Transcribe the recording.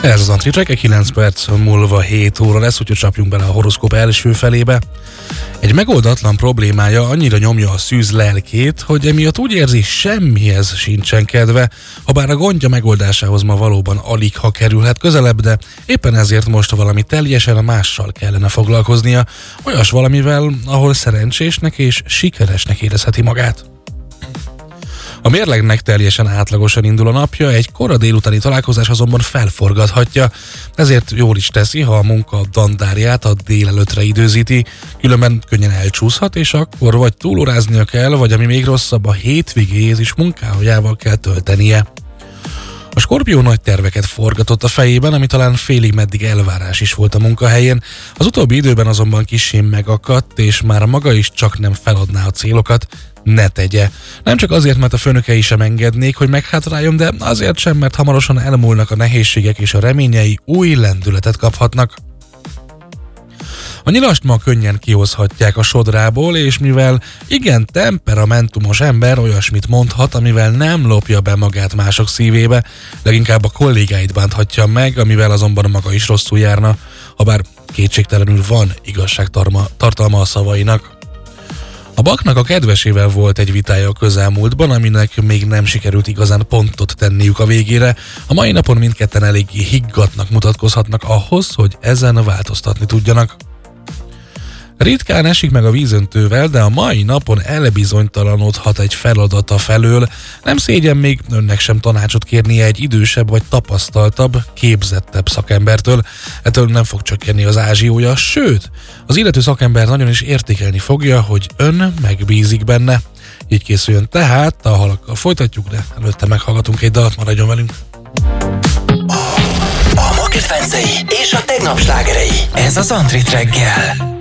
Ez az Antritrek, 9 perc múlva 7 óra lesz, úgyhogy csapjunk bele a horoszkóp első felébe. Egy megoldatlan problémája annyira nyomja a szűz lelkét, hogy emiatt úgy érzi, semmihez sincsen kedve, habár a gondja megoldásához ma valóban alig ha kerülhet közelebb, de éppen ezért most valami teljesen mással kellene foglalkoznia, olyas valamivel, ahol szerencsésnek és sikeresnek érezheti magát. A mérlegnek teljesen átlagosan indul a napja, egy kora délutáni találkozás azonban felforgathatja, ezért jól is teszi, ha a munka dandárját a délelőttre időzíti, különben könnyen elcsúszhat, és akkor vagy túlóráznia kell, vagy ami még rosszabb, a hétvégéjét is munkájával kell töltenie. A Skorpió nagy terveket forgatott a fejében, ami talán félig meddig elvárás is volt a munkahelyén. Az utóbbi időben azonban kissé megakadt, és már maga is csak nem feladná a célokat. Ne tegye. Nem csak azért, mert a főnökei sem engednék, hogy meghátráljon, de azért sem, mert hamarosan elmúlnak a nehézségek, és a reményei új lendületet kaphatnak. A nyilast ma könnyen kihozhatják a sodrából, és mivel igen temperamentumos ember olyasmit mondhat, amivel nem lopja be magát mások szívébe, leginkább a kollégáit bánthatja meg, amivel azonban maga is rosszul járna, habár kétségtelenül van igazságtartalma a szavainak. A Baknak a kedvesével volt egy vitája a közelmúltban, aminek még nem sikerült igazán pontot tenniük a végére. A mai napon mindketten eléggé higgadtnak mutatkozhatnak ahhoz, hogy ezen változtatni tudjanak. Ritkán esik meg a vízöntővel, de a mai napon elbizonytalanodhat egy feladata felől. Nem szégyen még önnek sem tanácsot kérnie egy idősebb vagy tapasztaltabb, képzettebb szakembertől. Ettől nem fog csökkenni az ázsiója, sőt, az illető szakember nagyon is értékelni fogja, hogy ön megbízik benne. Így készüljön tehát, a halakkal folytatjuk, de előtte meghallgatunk egy dalt, maradjon velünk. A ma kedvencei és a tegnap slágerei. Ez az Antrit reggel.